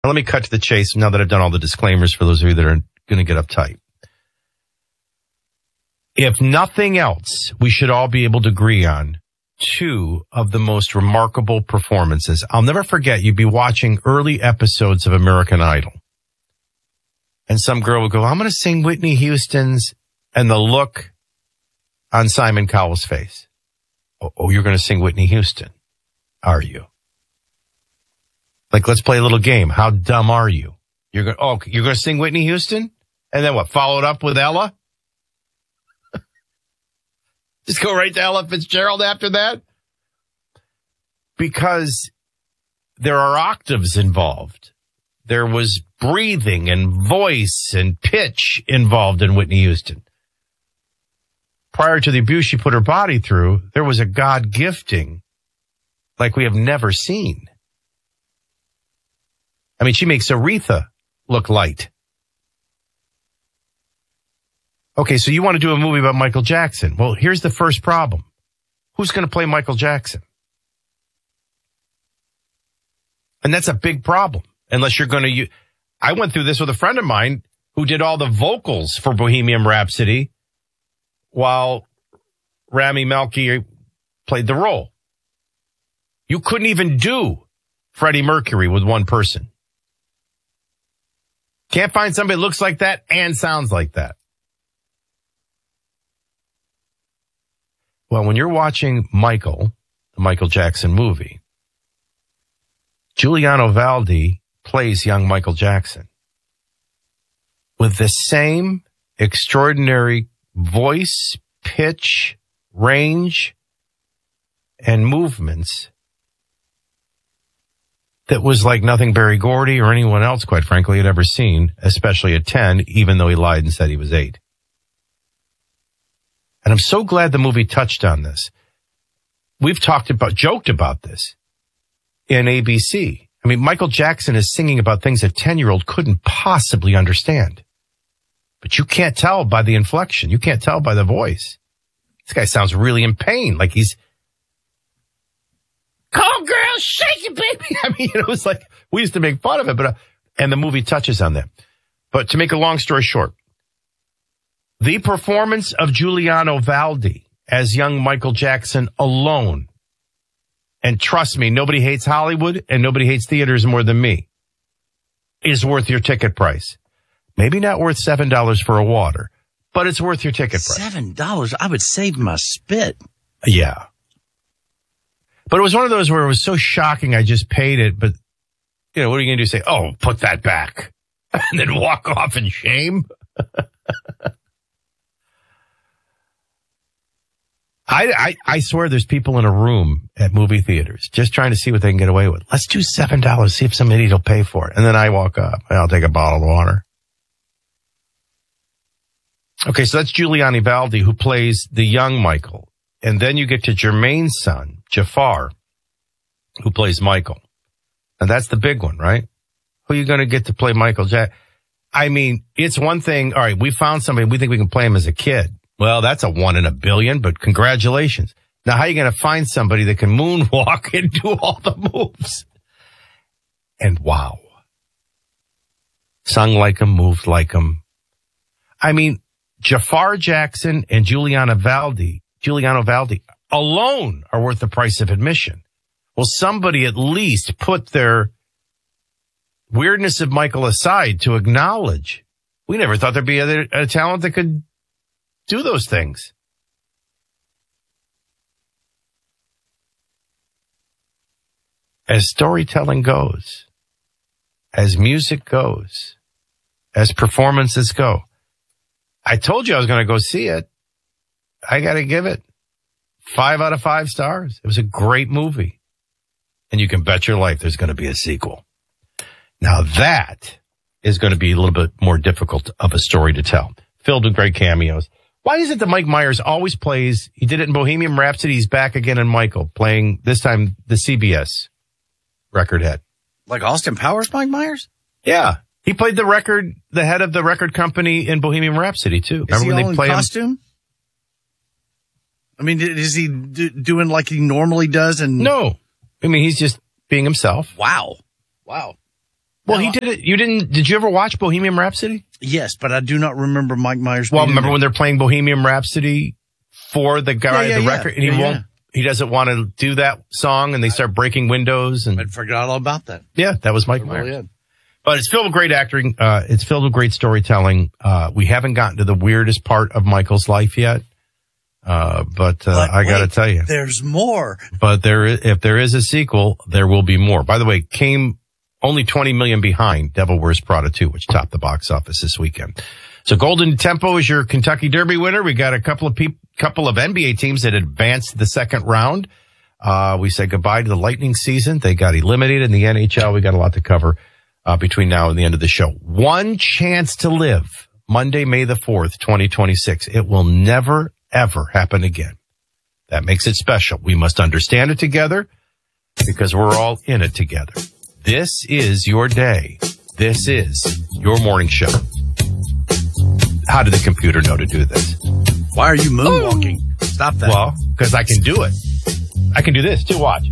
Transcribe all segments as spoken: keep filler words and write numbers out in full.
Now, let me cut to the chase now that I've done all the disclaimers for those of you that are going to get uptight. If nothing else, we should all be able to agree on two of the most remarkable performances. I'll never forget, you'd be watching early episodes of American Idol. And some girl would go, I'm going to sing Whitney Houston's, and the look on Simon Cowell's face. Oh, oh you're going to sing Whitney Houston, are you? Like, let's play a little game. How dumb are you? You're going, oh, you're going to sing Whitney Houston? And then what, follow it up with Ella? Just go right to Ella Fitzgerald after that? Because there are octaves involved. There was breathing and voice and pitch involved in Whitney Houston. Prior to the abuse she put her body through, there was a God gifting like we have never seen. I mean, she makes Aretha look light. Okay, so you want to do a movie about Michael Jackson. Well, here's the first problem. Who's going to play Michael Jackson? And that's a big problem. Unless you're going to... I went through this with a friend of mine who did all the vocals for Bohemian Rhapsody while Rami Malek played the role. You couldn't even do Freddie Mercury with one person. Can't find somebody that looks like that and sounds like that. Well, when you're watching Michael, the Michael Jackson movie, Giuliano Valdi plays young Michael Jackson with the same extraordinary voice, pitch, range, and movements that was like nothing Berry Gordy or anyone else, quite frankly, had ever seen, especially at ten, even though he lied and said he was eight. And I'm so glad the movie touched on this. We've talked about, joked about this in A B C. I mean, Michael Jackson is singing about things a ten-year-old couldn't possibly understand. But you can't tell by the inflection. You can't tell by the voice. This guy sounds really in pain, like he's, come on, girl, shake it, baby. I mean, it was like, we used to make fun of it, but, uh, and the movie touches on that. But to make a long story short, the performance of Giuliano Valdi as young Michael Jackson alone, and trust me, nobody hates Hollywood and nobody hates theaters more than me, is worth your ticket price. Maybe not worth seven dollars for a water, but it's worth your ticket price. seven dollars? I would save my spit. Yeah. But it was one of those where it was so shocking I just paid it, but, you know, what are you going to do? Say, oh, put that back, and then walk off in shame? I, I, I swear there's people in a room at movie theaters just trying to see what they can get away with. Let's do seven dollars, see if some idiot will pay for it. And then I walk up and I'll take a bottle of water. Okay, so that's Giuliano Valdi, who plays the young Michael. And then you get to Jermaine's son, Jafar, who plays Michael. And that's the big one, right? Who are you going to get to play Michael Jack? I mean, it's one thing. All right, we found somebody. We think we can play him as a kid. Well, that's a one in a billion, but congratulations. Now, how are you going to find somebody that can moonwalk and do all the moves? And wow. Sung like him, moved like him. I mean, Jafar Jackson and Giuliano Valdi, Giuliano Valdi alone are worth the price of admission. Well, somebody at least put their weirdness of Michael aside to acknowledge. We never thought there'd be a, a talent that could do those things. As storytelling goes, as music goes, as performances go, I told you I was going to go see it. I got to give it five out of five stars. It was a great movie. And you can bet your life there's going to be a sequel. Now that is going to be a little bit more difficult of a story to tell, filled with great cameos. Why is it that Mike Myers always plays, he did it in Bohemian Rhapsody, he's back again in Michael, playing this time the C B S record head. Like Austin Powers, Mike Myers? Yeah. He played the record, the head of the record company in Bohemian Rhapsody, too. Is Remember he when all they in play costume? him? I mean, is he do, doing like he normally does? And No. I mean, he's just being himself. Wow. Wow. Well, he did it. You didn't, did you ever watch Bohemian Rhapsody? Yes, but I do not remember Mike Myers. Well, being remember there. when they're playing Bohemian Rhapsody for the guy Yeah, yeah, at the yeah. record and he Yeah, won't, yeah. he doesn't want to do that song and they start breaking windows and I forgot all about that. yeah, that was Mike I Myers. really had. But it's filled with great acting. Uh, it's filled with great storytelling. Uh, we haven't gotten to the weirdest part of Michael's life yet. Uh, but, uh, But I gotta wait, tell you, there's more. but there is, if there is a sequel, there will be more. By the way, came only twenty million behind Devil Wears Prada two, which topped the box office this weekend. So Golden Tempo is your Kentucky Derby winner. We got a couple of peop- couple of N B A teams that advanced to the second round. Uh, we said goodbye to the Lightning season. They got eliminated in the N H L. We got a lot to cover, uh, between now and the end of the show. One chance to live. Monday, May the fourth, twenty twenty-six. It will never, ever happen again. That makes it special. We must understand it together because we're all in it together. This is your day. This is your morning show. How did the computer know to do this? Why are you moonwalking? Stop that. Well, because I can do it. I can do this too. Watch.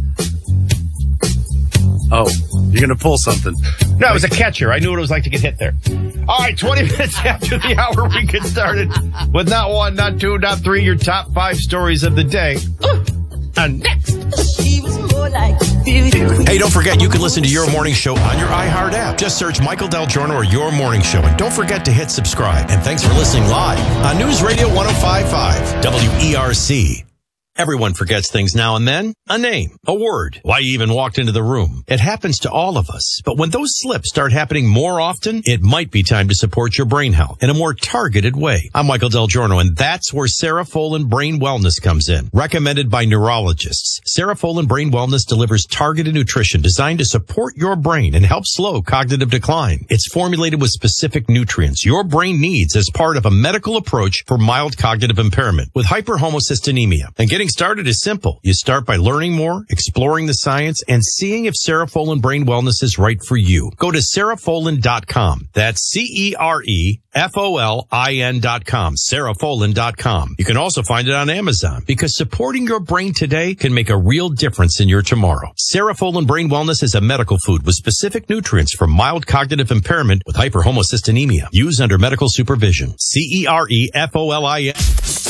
Oh, you're going to pull something. No, it was a catcher. I knew what it was like to get hit there. All right, twenty minutes after the hour, we get started with not one, not two, not three, your top five stories of the day. And next. She was more like beauty queen. Hey, don't forget, you can listen to Your Morning Show on your iHeart app. Just search Michael Del Giorno or Your Morning Show. And don't forget to hit subscribe. And thanks for listening live on News Radio one oh five point five W E R C. Everyone forgets things now and then. A name, a word, why you even walked into the room. It happens to all of us. But when those slips start happening more often, it might be time to support your brain health in a more targeted way. I'm Michael Del Giorno, and that's where Serafolin Brain Wellness comes in. Recommended by neurologists, Serafolin Brain Wellness delivers targeted nutrition designed to support your brain and help slow cognitive decline. It's formulated with specific nutrients your brain needs as part of a medical approach for mild cognitive impairment with hyperhomocystinemia. And getting started is simple. You start by learning more, exploring the science, and seeing if Serafolin Brain Wellness is right for you. Go to Serafolin dot com. That's C E R E F O L I N dot com. Serafolin dot com. You can also find it on Amazon because supporting your brain today can make a real difference in your tomorrow. Serafolin Brain Wellness is a medical food with specific nutrients for mild cognitive impairment with hyperhomocystinemia. Use under medical supervision. C E R E F O L I N.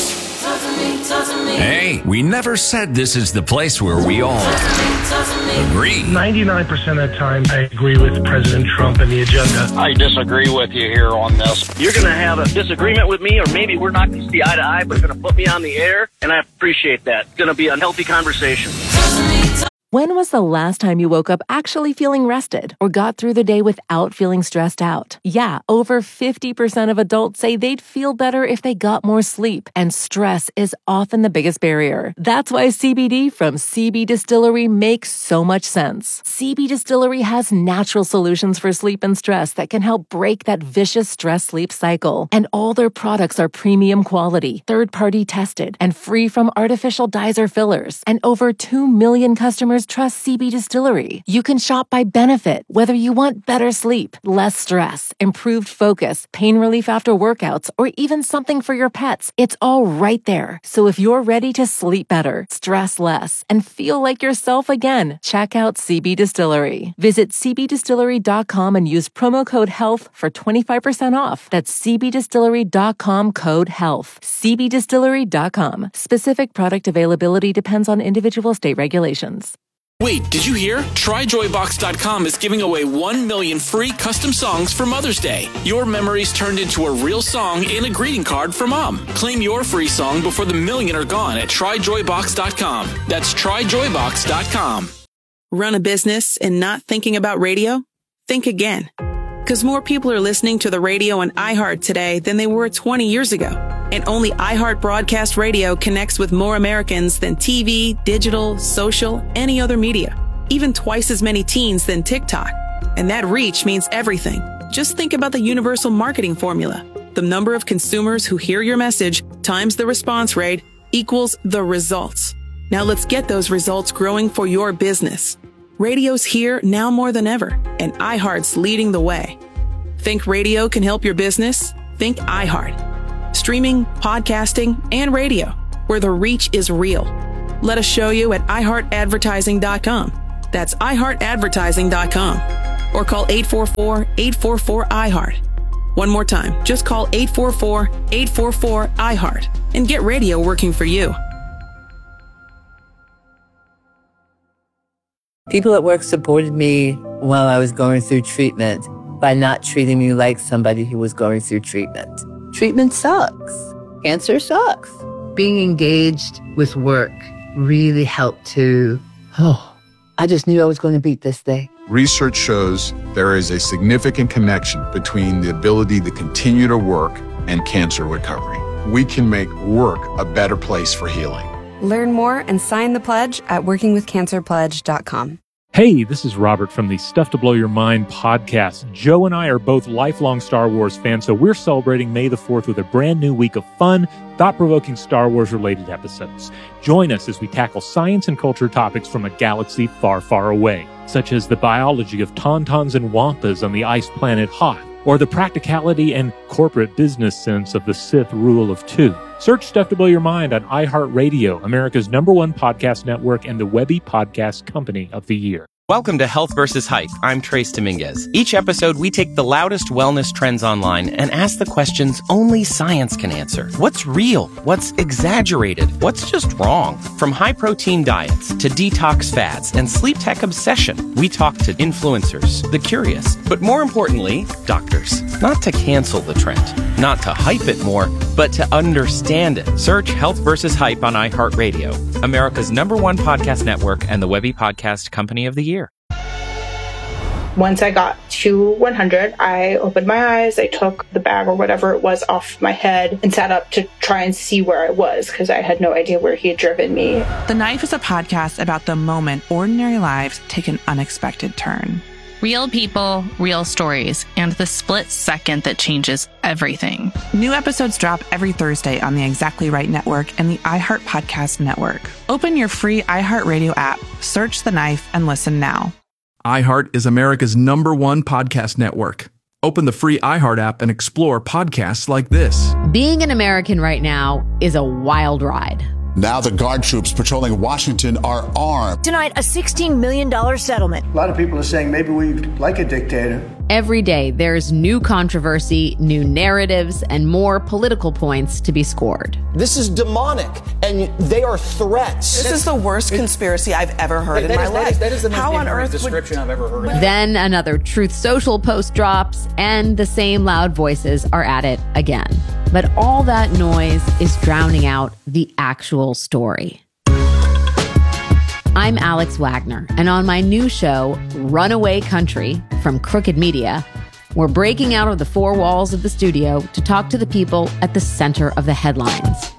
Hey, we never said this is the place where we all agree. ninety-nine percent of the time, I agree with President Trump and the agenda. I disagree with you here on this. You're going to have a disagreement with me, or maybe we're not going to see eye to eye, but going to put me on the air, and I appreciate that. It's going to be a healthy conversation. When was the last time you woke up actually feeling rested or got through the day without feeling stressed out? Yeah, over fifty percent of adults say they'd feel better if they got more sleep, and stress is often the biggest barrier. That's why C B D from C B Distillery makes so much sense. C B Distillery has natural solutions for sleep and stress that can help break that vicious stress-sleep cycle. And all their products are premium quality, third-party tested, and free from artificial dyes or fillers. And over two million customers trust C B Distillery. You can shop by benefit, whether you want better sleep, less stress, improved focus, pain relief after workouts, or even something for your pets. It's all right there. So if you're ready to sleep better, stress less, and feel like yourself again, check out C B Distillery. Visit C B distillery dot com and use promo code HEALTH for twenty-five percent off. That's C B distillery dot com code HEALTH. C B distillery dot com. Specific product availability depends on individual state regulations. Wait, did you hear? Try Joy Box dot com is giving away one million free custom songs for Mother's Day. Your memories turned into a real song and a greeting card for Mom. Claim your free song before the million are gone at Try Joy Box dot com. That's Try Joy Box dot com. Run a business and not thinking about radio? Think again. Because more people are listening to the radio on iHeart today than they were twenty years ago. And only iHeart Broadcast Radio connects with more Americans than T V, digital, social, any other media. Even twice as many teens than TikTok. And that reach means everything. Just think about the universal marketing formula. The number of consumers who hear your message times the response rate equals the results. Now let's get those results growing for your business. Radio's here now more than ever, and iHeart's leading the way. Think radio can help your business? Think iHeart. Streaming, podcasting, and radio, where the reach is real. Let us show you at i heart advertising dot com. That's i heart advertising dot com. or call eight four four, eight four four, I heart. One more time, just call eight four four, eight four four, I heart and get radio working for you. People at work supported me while I was going through treatment by not treating me like somebody who was going through treatment. Treatment sucks. Cancer sucks. Being engaged with work really helped to, oh, I just knew I was going to beat this thing. Research shows there is a significant connection between the ability to continue to work and cancer recovery. We can make work a better place for healing. Learn more and sign the pledge at working with cancer pledge dot com. Hey, this is Robert from the Stuff to Blow Your Mind podcast. Joe and I are both lifelong Star Wars fans, so we're celebrating May the fourth with a brand new week of fun, thought-provoking Star Wars-related episodes. Join us as we tackle science and culture topics from a galaxy far, far away, such as the biology of tauntauns and wampas on the ice planet Hoth, or the practicality and corporate business sense of the Sith rule of two. Search Stuff to Blow Your Mind on iHeartRadio, America's number one podcast network and the Webby Podcast Company of the Year. Welcome to Health versus Hype. I'm Trace Dominguez. Each episode, we take the loudest wellness trends online and ask the questions only science can answer. What's real? What's exaggerated? What's just wrong? From high-protein diets to detox fads and sleep tech obsession, we talk to influencers, the curious, but more importantly, doctors. Not to cancel the trend, not to hype it more, but to understand it. Search Health versus Hype on iHeartRadio, America's number one podcast network and the Webby Podcast Company of the Year. Once I got to one hundred, I opened my eyes, I took the bag or whatever it was off my head and sat up to try and see where I was because I had no idea where he had driven me. The Knife is a podcast about the moment ordinary lives take an unexpected turn. Real people, real stories, and the split second that changes everything. New episodes drop every Thursday on the Exactly Right Network and the iHeart Podcast Network. Open your free iHeartRadio app, search The Knife, and listen now. iHeart is America's number one podcast network. Open the free iHeart app and explore podcasts like this. Being an American right now is a wild ride. Now the guard troops patrolling Washington are armed. Tonight, a sixteen million dollars settlement. A lot of people are saying maybe we like a dictator. Every day, there's new controversy, new narratives, and more political points to be scored. This is demonic, and they are threats. This is the worst conspiracy I've ever heard in my is, life. That is, that is the most How on earth description would... I've ever heard. Then another Truth Social post drops, and the same loud voices are at it again. But all that noise is drowning out the actual story. I'm Alex Wagner, and on my new show, Runaway Country, from Crooked Media, we're breaking out of the four walls of the studio to talk to the people at the center of the headlines.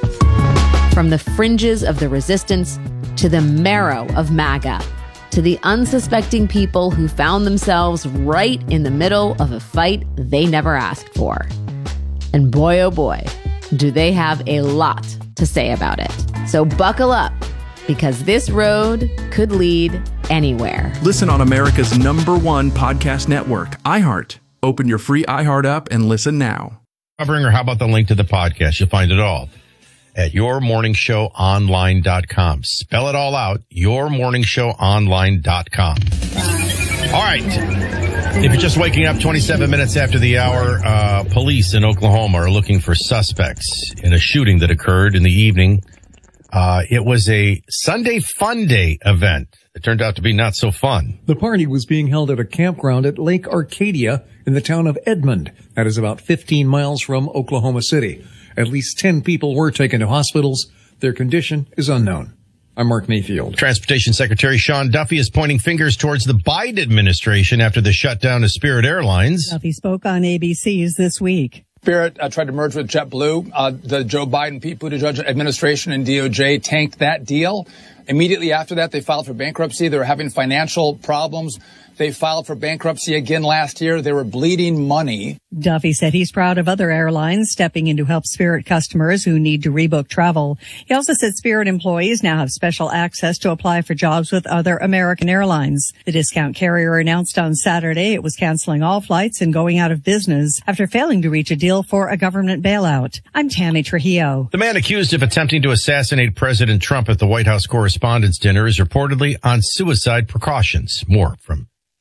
From the fringes of the resistance to the marrow of MAGA, to the unsuspecting people who found themselves right in the middle of a fight they never asked for. And boy, oh boy, do they have a lot to say about it. So buckle up, because this road could lead anywhere. Listen on America's number one podcast network, iHeart. Open your free iHeart app and listen now. Covering, or how about the link to the podcast? You'll find it all at your morning show online dot com. Spell it all out, your morning show online dot com. All right. If you're just waking up twenty-seven minutes after the hour, uh, police in Oklahoma are looking for suspects in a shooting that occurred in the evening. Uh, it was a Sunday Fun Day event. It turned out to be not so fun. The party was being held at a campground at Lake Arcadia in the town of Edmond. That is about fifteen miles from Oklahoma City. At least ten people were taken to hospitals. Their condition is unknown. I'm Mark Mayfield. Transportation Secretary Sean Duffy is pointing fingers towards the Biden administration after the shutdown of Spirit Airlines. Duffy spoke on A B C's This Week. Spirit uh, tried to merge with JetBlue. Uh, the Joe Biden, Pete Buttigieg administration and D O J tanked that deal. Immediately after that, they filed for bankruptcy. They were having financial problems. They filed for bankruptcy again last year. They were bleeding money. Duffy said he's proud of other airlines stepping in to help Spirit customers who need to rebook travel. He also said Spirit employees now have special access to apply for jobs with other American airlines. The discount carrier announced on Saturday it was canceling all flights and going out of business after failing to reach a deal for a government bailout. I'm Tammy Trujillo. The man accused of attempting to assassinate President Trump at the White House Correspondents' Dinner is reportedly on suicide precautions. More from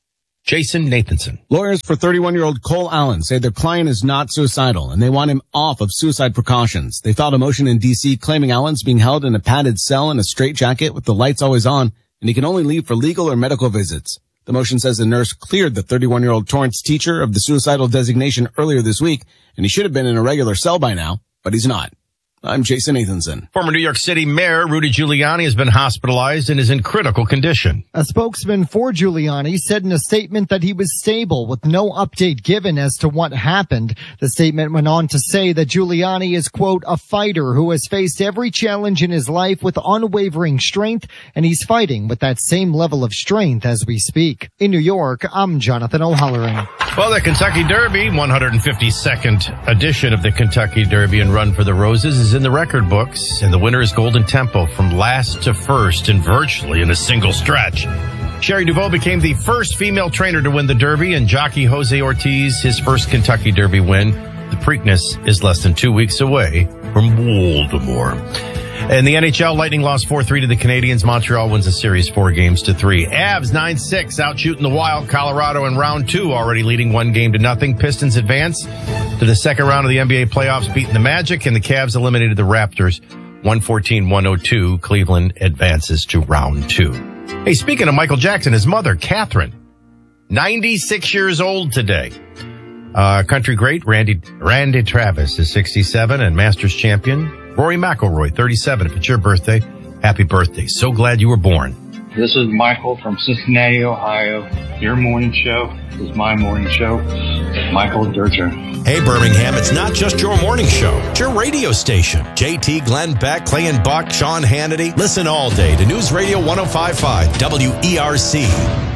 Jason Nathanson. Lawyers for thirty-one-year-old Cole Allen say their client is not suicidal and they want him off of suicide precautions. They filed a motion in D C claiming Allen's being held in a padded cell in a straitjacket with the lights always on, and he can only leave for legal or medical visits. The motion says the nurse cleared the thirty-one-year-old Torrance teacher of the suicidal designation earlier this week, and he should have been in a regular cell by now, but he's not. I'm Jason Nathanson. Former New York City Mayor Rudy Giuliani has been hospitalized and is in critical condition. A spokesman for Giuliani said in a statement that he was stable with no update given as to what happened. The statement went on to say that Giuliani is, quote, a fighter who has faced every challenge in his life with unwavering strength, and he's fighting with that same level of strength as we speak. In New York, I'm Jonathan O'Halloran. Well, the Kentucky Derby, one hundred fifty-second edition of the Kentucky Derby and Run for the Roses, is in the record books, and the winner is Golden Tempo from last to first and virtually in a single stretch. Sherry Duval became the first female trainer to win the Derby, and jockey Jose Ortiz his first Kentucky Derby win. The Preakness is less than two weeks away from Baltimore. And the N H L, Lightning lost four three to the Canadiens. Montreal wins the series four games to three. Avs nine six out shooting the Wild. Colorado in round two already leading one game to nothing. Pistons advance to the second round of the N B A playoffs, beating the Magic, and the Cavs eliminated the Raptors one fourteen one oh two. Cleveland advances to round two. Hey, speaking of Michael Jackson, his mother, Catherine, ninety-six years old today. Uh, country great Randy, Randy Travis is sixty-seven, and Masters champion Rory McIlroy, thirty-seven. If it's your birthday, happy birthday. So glad you were born. This is Michael from Cincinnati, Ohio. Your morning show is my morning show. Michael Durcher. Hey, Birmingham, it's not just your morning show. It's your radio station. J T, Glenn Beck, Clay and Buck, Sean Hannity. Listen all day to News Radio one oh five point five W E R C.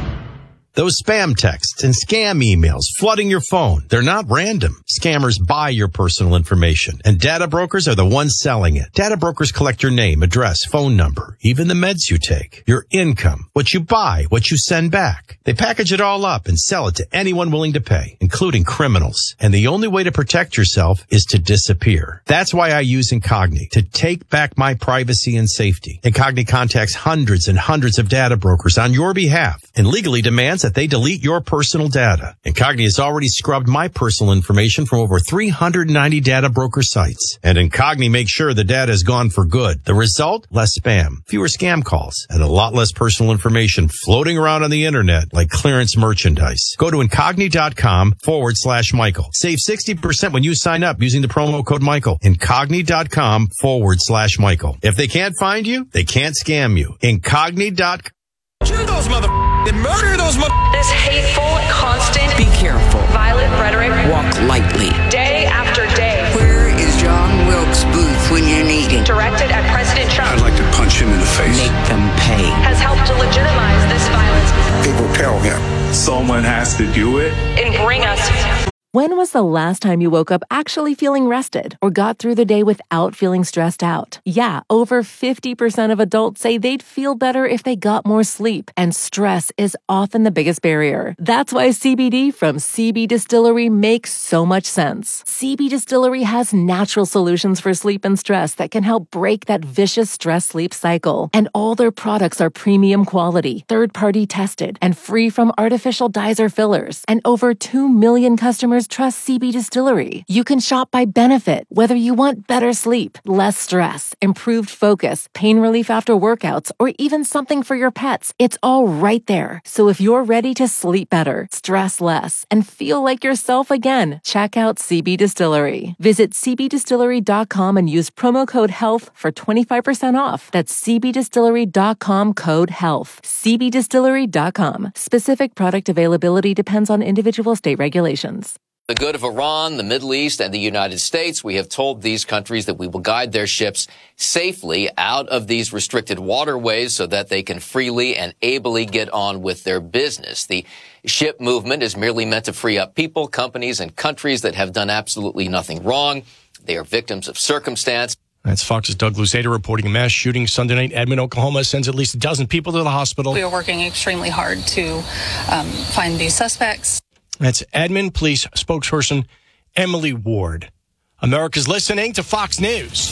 Those spam texts and scam emails flooding your phone, they're not random. Scammers buy your personal information, and data brokers are the ones selling it. Data brokers collect your name, address, phone number, even the meds you take, your income, what you buy, what you send back. They package it all up and sell it to anyone willing to pay, including criminals. And the only way to protect yourself is to disappear. That's why I use Incogni, to take back my privacy and safety. Incogni contacts hundreds and hundreds of data brokers on your behalf and legally demands that they delete your personal data. Incogni has already scrubbed my personal information from over three hundred ninety data broker sites. And Incogni makes sure the data is gone for good. The result? Less spam, fewer scam calls, and a lot less personal information floating around on the internet like clearance merchandise. Go to Incogni.com forward slash Michael. Save sixty percent when you sign up using the promo code Michael. Incogni.com forward slash Michael. If they can't find you, they can't scam you. Incogni dot com. Kill those mother and murder those mother. This hateful, constant, be careful, violent rhetoric. Walk lightly. Day after day. Where is John Wilkes Booth when you need him? Directed at President Trump. I'd like to punch him in the face. Make them pay. Has helped to legitimize this violence. People tell him. Someone has to do it. And bring us. When was the last time you woke up actually feeling rested or got through the day without feeling stressed out? Yeah, over fifty percent of adults say they'd feel better if they got more sleep, and stress is often the biggest barrier. That's why C B D from C B Distillery makes so much sense. C B Distillery has natural solutions for sleep and stress that can help break that vicious stress-sleep cycle. And all their products are premium quality, third-party tested, and free from artificial dyes or fillers. And over two million customers trust C B Distillery. You can shop by benefit, whether you want better sleep, less stress, improved focus, pain relief after workouts, or even something for your pets. It's all right there. So if you're ready to sleep better, stress less, and feel like yourself again, check out C B Distillery. Visit C B distillery dot com and use promo code HEALTH for twenty-five percent off. That's C B distillery dot com code HEALTH. C B distillery dot com. Specific product availability depends on individual state regulations. The good of Iran, the Middle East, and the United States, we have told these countries that we will guide their ships safely out of these restricted waterways so that they can freely and ably get on with their business. The ship movement is merely meant to free up people, companies, and countries that have done absolutely nothing wrong. They are victims of circumstance. That's Fox's Doug Luzader reporting a mass shooting Sunday night. Edmond, Oklahoma sends at least a dozen people to the hospital. We are working extremely hard to um, find these suspects. That's Edmond Police spokesperson Emily Ward. America's listening to Fox News.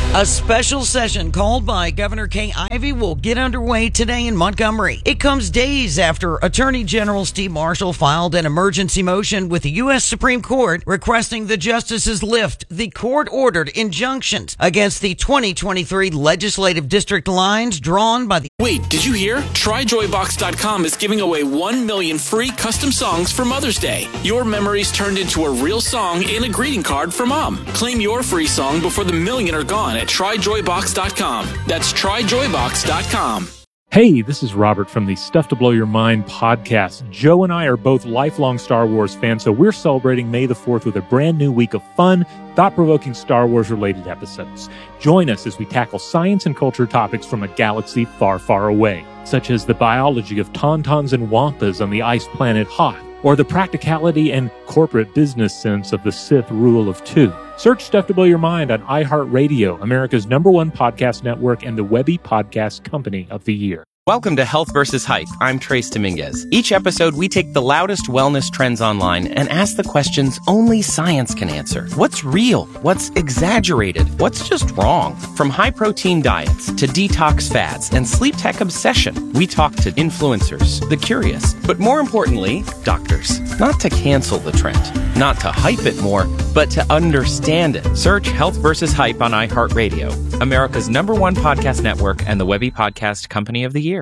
A special session called by Governor Kay Ivey will get underway today in Montgomery. It comes days after Attorney General Steve Marshall filed an emergency motion with the U S Supreme Court requesting the justices lift the court-ordered injunctions against the twenty twenty-three legislative district lines drawn by the... Wait, did you hear? Try joy box dot com is giving away one million free custom songs for Mother's Day. Your memories turned into a real song and a greeting card for Mom. Claim your free song before the million are gone at try joy box dot com. That's try joy box dot com. Hey, this is Robert from the Stuff to Blow Your Mind podcast. Joe and I are both lifelong Star Wars fans, so we're celebrating May the fourth with a brand new week of fun, thought-provoking Star Wars-related episodes. Join us as we tackle science and culture topics from a galaxy far, far away, such as the biology of tauntauns and wampas on the ice planet Hoth, or the practicality and corporate business sense of the Sith rule of two. Search Stuff to Blow Your Mind on iHeartRadio, America's number one podcast network and the Webby Podcast Company of the Year. Welcome to Health versus Hype. I'm Trace Dominguez. Each episode, we take the loudest wellness trends online and ask the questions only science can answer. What's real? What's exaggerated? What's just wrong? From high-protein diets to detox fads and sleep tech obsession, we talk to influencers, the curious, but more importantly, doctors. Not to cancel the trend, not to hype it more, but to understand it. Search Health versus Hype on iHeartRadio, America's number one podcast network and the Webby Podcast Company of the Year.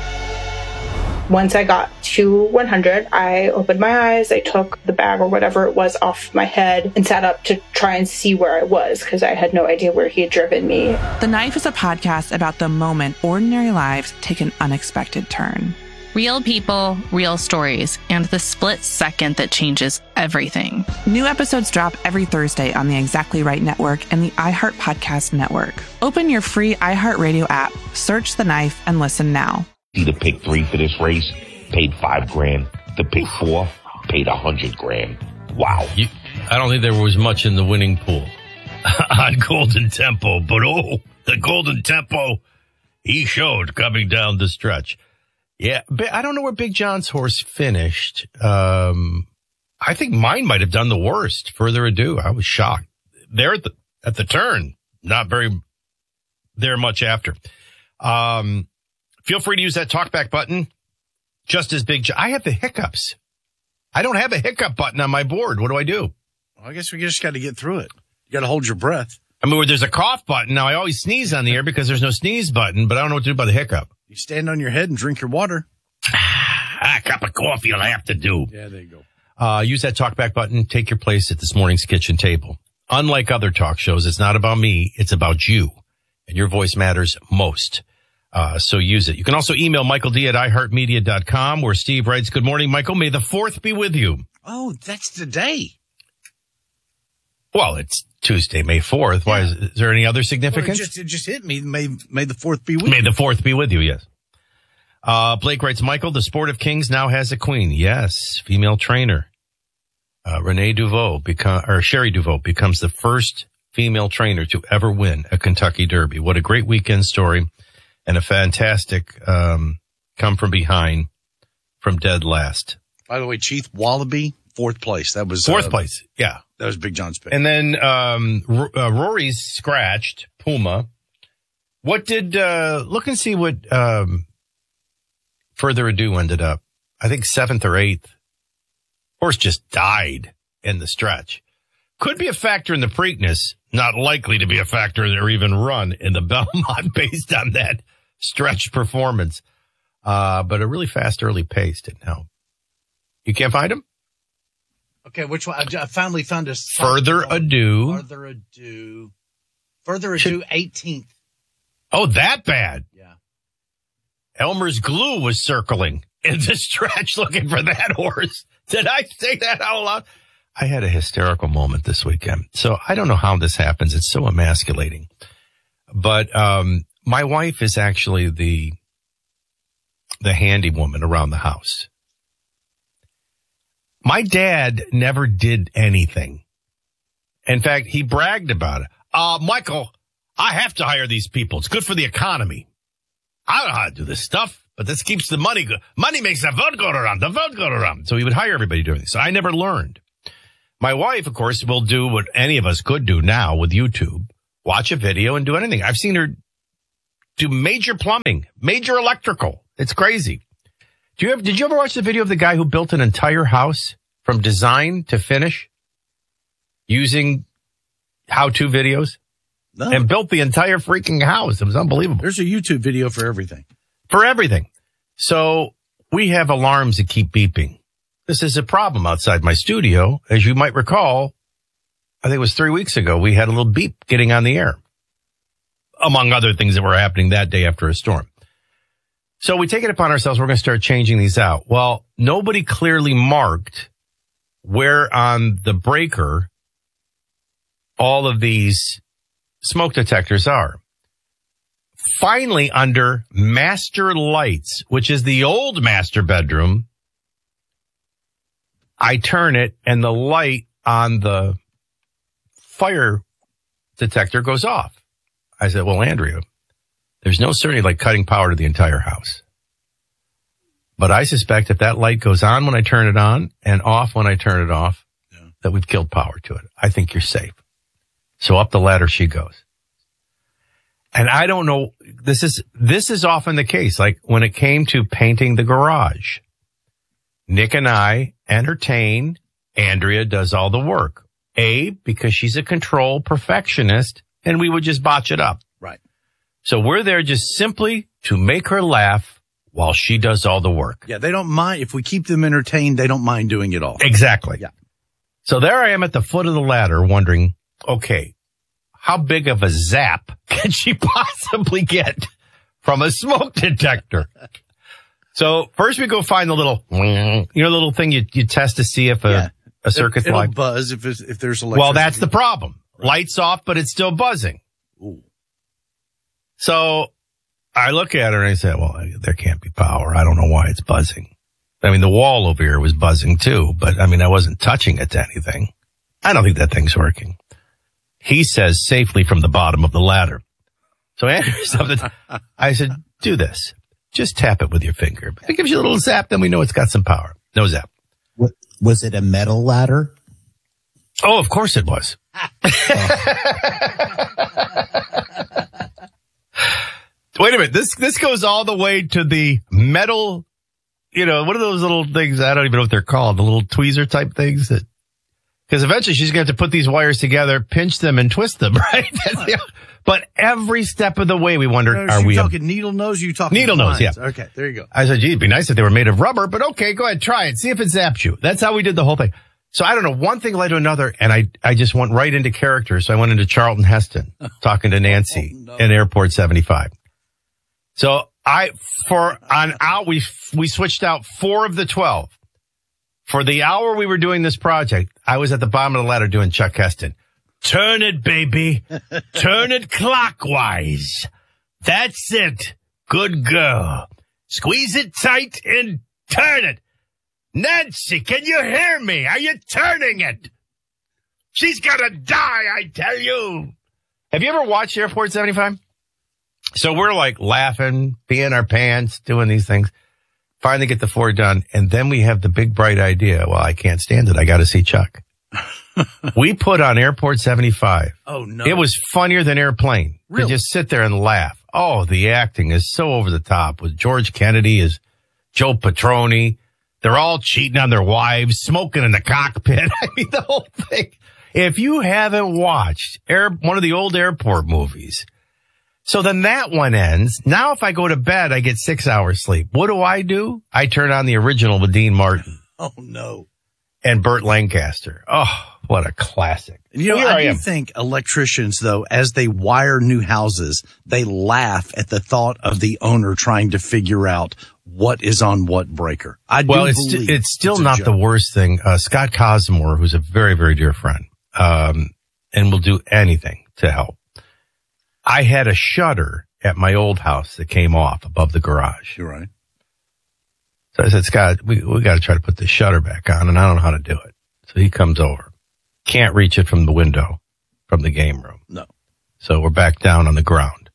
Once I got to one hundred, I opened my eyes, I took the bag or whatever it was off my head and sat up to try and see where I was because I had no idea where he had driven me. The Knife is a podcast about the moment ordinary lives take an unexpected turn. Real people, real stories, and the split second that changes everything. New episodes drop every Thursday on the Exactly Right Network and the iHeart Podcast Network. Open your free iHeartRadio app, search The Knife, and listen now. The pick three for this race paid five grand. The pick four paid a hundred grand. Wow. You, I don't think there was much in the winning pool on Golden Tempo, but oh, the Golden Tempo he showed coming down the stretch. Yeah, but I don't know where Big John's horse finished. Um, I think mine might have done the worst. Further ado, I was shocked. There at the at the turn, not very there much after. Um, feel free to use that talkback button. Just as Big John. I have the hiccups. I don't have a hiccup button on my board. What do I do? Well, I guess we just got to get through it. You got to hold your breath. I mean, there's a cough button. Now, I always sneeze on the air because there's no sneeze button, but I don't know what to do about the hiccup. You stand on your head and drink your water. Ah, a cup of coffee you'll have to do. Yeah, there you go. Uh, use that talkback button. Take your place at this morning's kitchen table. Unlike other talk shows, it's not about me. It's about you. And your voice matters most. Uh, so use it. You can also email Michael D at i heart media dot com where Steve writes, good morning, Michael. May the fourth be with you. Oh, that's today. Well, it's Tuesday, May fourth. Why? Yeah. Is, is there any other significance? Well, it, just, it just hit me. May, may the fourth be with May you. May the fourth be with you, yes. Uh, Blake writes, Michael, the Sport of Kings now has a queen. Yes, female trainer. Uh, Renee Duveau, become, or Sherry Duveau becomes the first female trainer to ever win a Kentucky Derby. What a great weekend story and a fantastic um, come from behind from dead last. By the way, Chief Wallaby, fourth place. That was fourth uh, place. Yeah. That was Big John's pick. And then um, R- uh, Rory's scratched Puma. What did, uh, look and see what um, Further Ado ended up. I think seventh or eighth. Horse just died in the stretch. Could be a factor in the Preakness. Not likely to be a factor or even run in the Belmont based on that stretch performance. Uh, but a really fast early pace didn't help. You can't find him? Okay, which one? I finally found a Further Ado. Further Ado. Further Ado, eighteenth. Oh, that bad? Yeah. Elmer's Glue was circling in the stretch looking for that horse. Did I say that out loud? I had a hysterical moment this weekend. So I don't know how this happens. It's so emasculating. But um my wife is actually the the handy woman around the house. My dad never did anything. In fact, he bragged about it. Uh, Michael, I have to hire these people. It's good for the economy. I don't know how to do this stuff, but this keeps the money good. Money makes the vote go around, the vote go around. So he would hire everybody doing this. So I never learned. My wife, of course, will do what any of us could do now with YouTube. watch a video and do anything. I've seen her do major plumbing, major electrical. It's crazy. Do you have, did you ever watch the video of the guy who built an entire house from design to finish using how-to videos? No. And built the entire freaking house. It was unbelievable. There's a YouTube video for everything. For everything. So we have alarms that keep beeping. This is a problem outside my studio. As you might recall, I think it was three weeks ago, we had a little beep getting on the air, among other things that were happening that day after a storm. So we take it upon ourselves. We're going to start changing these out. Well, nobody clearly marked where on the breaker all of these smoke detectors are. Finally, under master lights, which is the old master bedroom, I turn it and the light on the fire detector goes off. I said, well, Andrea, there's no certainty like cutting power to the entire house. But I suspect if that light goes on when I turn it on and off when I turn it off, yeah. that we've killed power to it. I think you're safe. So up the ladder she goes. And I don't know, this is, this is often the case. Like when it came to painting the garage, Nick and I entertain, Andrea does all the work. A, because she's a control perfectionist and we would just botch it up. Right. So we're there just simply to make her laugh while she does all the work. Yeah, they don't mind. If we keep them entertained, they don't mind doing it all. Exactly. Yeah. So there I am at the foot of the ladder wondering, okay, how big of a zap can she possibly get from a smoke detector? So first we go find the little, you know, the little thing you, you test to see if a, yeah. a circuit's it, it'll light. buzz if it's, if there's electricity. Well, that's the problem. Right. Lights off, but it's still buzzing. Ooh. So I look at her and I say, well, there can't be power. I don't know why it's buzzing. I mean, the wall over here was buzzing too, but I mean, I wasn't touching it to anything. I don't think that thing's working. He says safely from the bottom of the ladder. So Andrew, something, I said, do this. Just tap it with your finger. It gives you a little zap, then we know it's got some power. No zap. What, was it a metal ladder? Oh, of course it was. Wait a minute. This, this goes all the way to the metal, you know, what are those little things? I don't even know what they're called. The little tweezer type things that, because eventually she's going to have to put these wires together, pinch them, and twist them, right? That's the, but every step of the way, we wondered, no, are you we talking a, needle nose? Or you talking needle lines? nose? Yeah. Okay, there you go. I said, gee, it'd be nice if they were made of rubber, but okay, go ahead, try it, see if it zaps you. That's how we did the whole thing. So I don't know, one thing led to another, and I I just went right into character. So I went into Charlton Heston talking to Nancy oh, no. in Airport seventy-five. So I for on out we we switched out four of the twelve. For the hour we were doing this project, I was at the bottom of the ladder doing Chuck Heston. Turn it, baby. Turn it clockwise. That's it. Good girl. Squeeze it tight and turn it. Nancy, can you hear me? Are you turning it? She's gonna die, I tell you. Have you ever watched Airport seventy-five? So we're like laughing, peeing our pants, doing these things. Finally get the four done, and then we have the big bright idea. Well, I can't stand it. I got to see Chuck. We put on Airport seventy-five. Oh, no. It was funnier than Airplane. Really? To just sit there and laugh. Oh, the acting is so over the top with George Kennedy as Joe Petroni. They're all cheating on their wives, smoking in the cockpit. I mean, the whole thing. If you haven't watched Air, one of the old airport movies, so then that one ends. Now if I go to bed, I get six hours sleep. What do I do? I turn on the original with Dean Martin. Oh, no. And Burt Lancaster. Oh, what a classic. You know, Here I, I do am. think electricians, though, as they wire new houses, they laugh at the thought of the owner trying to figure out what is on what breaker. I do well, it's, believe it's still it's not joke. the worst thing. Uh, Scott Cosmore, who's a very, very dear friend, um, and will do anything to help. I had a shutter at my old house that came off above the garage. You're right. So I said, Scott, we, we got to try to put the shutter back on, and I don't know how to do it. So he comes over. Can't reach it from the window, from the game room. No. So we're back down on the ground.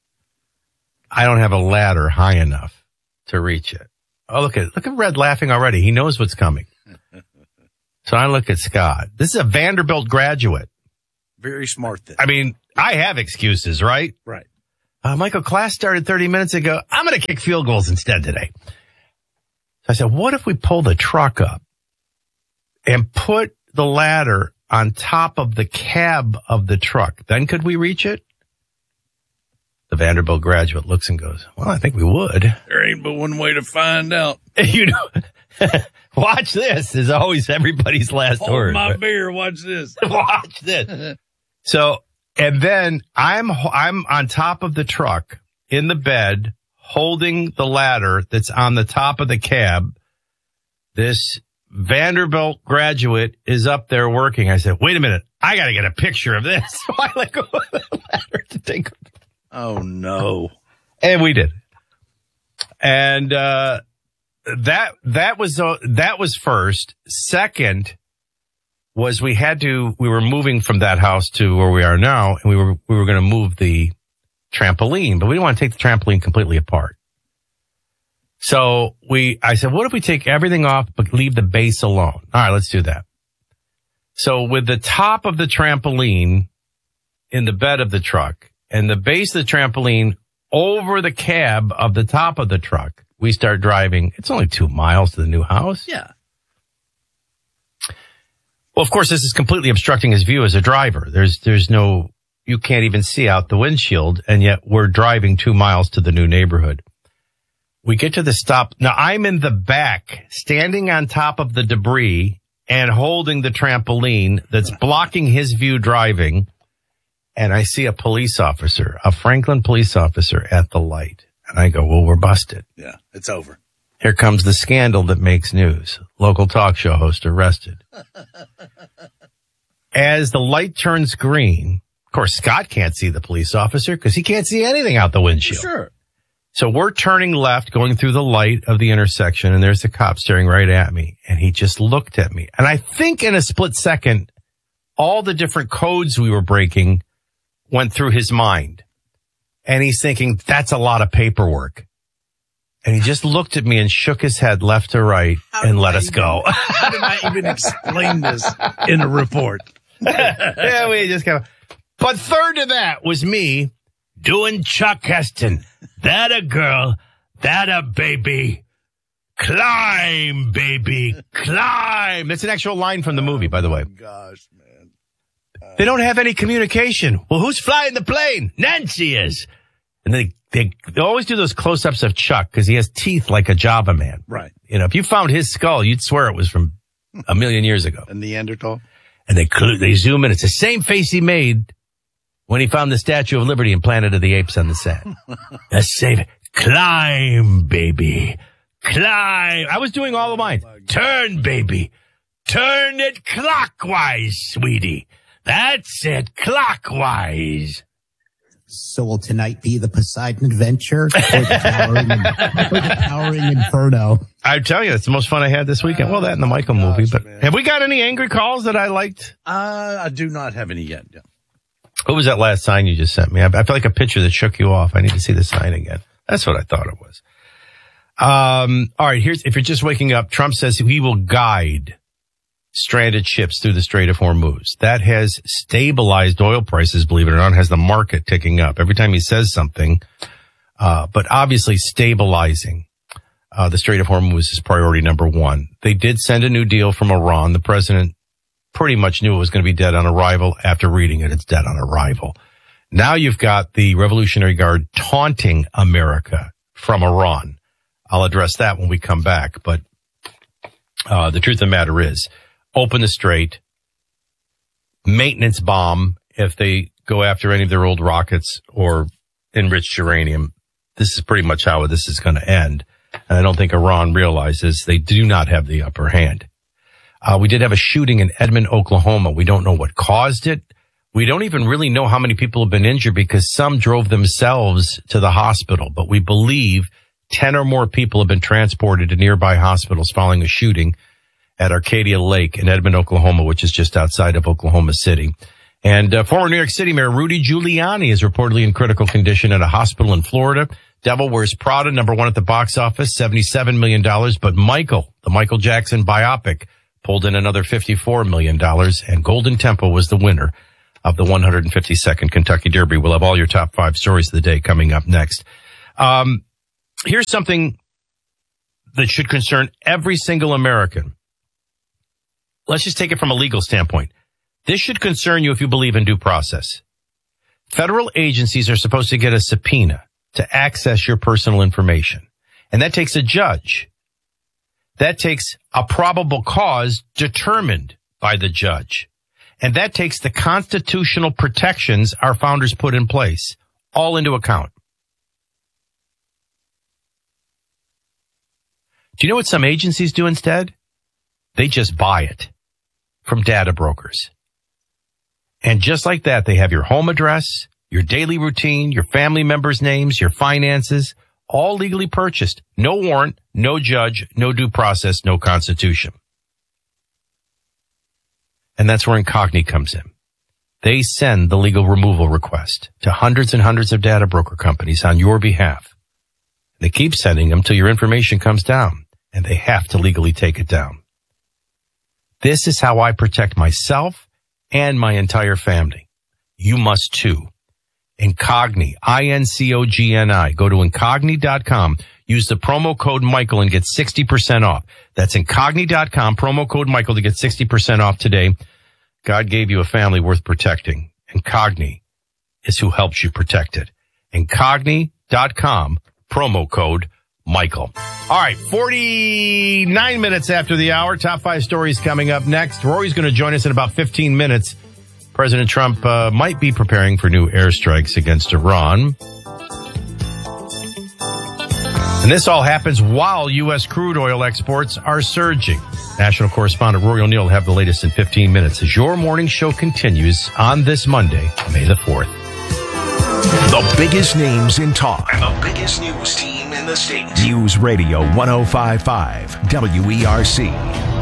I don't have a ladder high enough to reach it. Oh, look at, look at Red laughing already. He knows what's coming. So I look at Scott. This is a Vanderbilt graduate. Very smart then. I mean, I have excuses, right? Right. Uh, Michael, class started thirty minutes ago. I'm going to kick field goals instead today. So I said, what if we pull the truck up and put the ladder on top of the cab of the truck? Then could we reach it? The Vanderbilt graduate looks and goes, well, I think we would. There ain't but one way to find out. You know, watch this is always everybody's last Hold word. my beer. Watch this. Watch this. So, and then I'm, I'm on top of the truck in the bed holding the ladder that's on the top of the cab. This Vanderbilt graduate is up there working. I said, wait a minute. I got to get a picture of this. So I let go of the ladder to take. Oh no. And we did. And, uh, that, that was, uh, that was first. Second was we had to, we were moving from that house to where we are now, and we were, we were going to move the trampoline, but we didn't want to take the trampoline completely apart. So we, I said, what if we take everything off, but leave the base alone? All right, let's do that. So with the top of the trampoline in the bed of the truck and the base of the trampoline over the cab of the top of the truck, we start driving. It's only two miles to the new house. Yeah. Well, of course, this is completely obstructing his view as a driver. There's, there's no, you can't even see out the windshield, and yet we're driving two miles to the new neighborhood. We get to the stop. Now, I'm in the back, standing on top of the debris and holding the trampoline that's blocking his view driving. And I see a police officer, a Franklin police officer at the light. And I go, well, we're busted. Yeah, it's over. Here comes the scandal that makes news. Local talk show host arrested. As the light turns green, of course, Scott can't see the police officer because he can't see anything out the windshield. Sure. So we're turning left, going through the light of the intersection, and there's the cop staring right at me. And he just looked at me. And I think in a split second, all the different codes we were breaking went through his mind. And he's thinking, that's a lot of paperwork. And he just looked at me and shook his head left to right How and let I us even, go. How did I even explain this in a report? Yeah, we just kind of. But third to that was me doing Chuck Heston. That a girl, that a baby. Climb, baby, climb. That's an actual line from the movie, by the way. Gosh, man. Uh, they don't have any communication. Well, who's flying the plane? Nancy is. And they, they, they always do those close-ups of Chuck because he has teeth like a Java man. Right. You know, if you found his skull, you'd swear it was from a million years ago. A Neanderthal. And they they zoom in. It's the same face he made when he found the Statue of Liberty in Planet of the Apes on the set. The same. Climb, baby. Climb. I was doing all of mine. Turn, baby. Turn it clockwise, sweetie. That's it. Clockwise. So will tonight be the Poseidon Adventure or the Towering, or the Towering Inferno? I tell you, it's the most fun I had this weekend. Well, that and the Michael gosh, movie. But man. have we got any angry calls that I liked? Uh, I do not have any yet. Yeah. What was that last sign you just sent me? I, I feel like a picture that shook you off. I need to see the sign again. That's what I thought it was. Um, all right, here's, if you're just waking up, Trump says he will guide stranded ships through the Strait of Hormuz. That has stabilized oil prices, believe it or not, has the market ticking up every time he says something. Uh, but obviously stabilizing, uh, the Strait of Hormuz is priority number one. They did send a new deal from Iran. The president pretty much knew it was going to be dead on arrival. After reading it, it's dead on arrival. Now you've got the Revolutionary Guard taunting America from Iran. I'll address that when we come back. But, uh, the truth of the matter is, open the strait, maintenance bomb if they go after any of their old rockets or enriched uranium. This is pretty much how this is going to end. And I don't think Iran realizes they do not have the upper hand. Uh, we did have a shooting in Edmond, Oklahoma. We don't know what caused it. We don't even really know how many people have been injured because some drove themselves to the hospital. But we believe ten or more people have been transported to nearby hospitals following a shooting at Arcadia Lake in Edmond, Oklahoma, which is just outside of Oklahoma City. And uh, former New York City Mayor Rudy Giuliani is reportedly in critical condition at a hospital in Florida. Devil Wears Prada, number one at the box office, seventy-seven million dollars. But Michael, the Michael Jackson biopic, pulled in another fifty-four million dollars, and Golden Temple was the winner of the one hundred fifty-second Kentucky Derby. We'll have all your top five stories of the day coming up next. Um, here's something that should concern every single American. Let's just take it from a legal standpoint. This should concern you if you believe in due process. Federal agencies are supposed to get a subpoena to access your personal information. And that takes a judge. That takes a probable cause determined by the judge. And that takes the constitutional protections our founders put in place all into account. Do you know what some agencies do instead? They just buy it from data brokers. And just like that, they have your home address, your daily routine, your family members' names, your finances, all legally purchased. No warrant, no judge, no due process, no constitution. And that's where Incogni comes in. They send the legal removal request to hundreds and hundreds of data broker companies on your behalf. They keep sending them till your information comes down, and they have to legally take it down. This is how I protect myself and my entire family. You must too. Incogni, I N C O G N I. Go to incogni dot com. Use the promo code Michael and get sixty percent off. That's incogni dot com, promo code Michael to get sixty percent off today. God gave you a family worth protecting. Incogni is who helps you protect it. incogni dot com, promo code Michael. All right, forty-nine minutes after the hour. Top five stories coming up next. Rory's going to join us in about fifteen minutes. President Trump uh, might be preparing for new airstrikes against Iran. And this all happens while U S crude oil exports are surging. National correspondent Rory O'Neill will have the latest in fifteen minutes as your morning show continues on this Monday, May the fourth. The biggest names in talk. And the biggest news team in the state. News Radio one oh five point five W E R C.